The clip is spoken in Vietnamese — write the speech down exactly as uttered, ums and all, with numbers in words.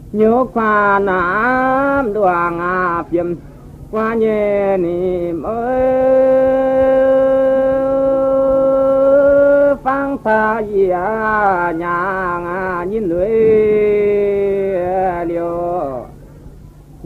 nhớ qua nám đoàn à phim qua nhẹ niệm ơi phang tha ya nhà nhìn lưỡi liều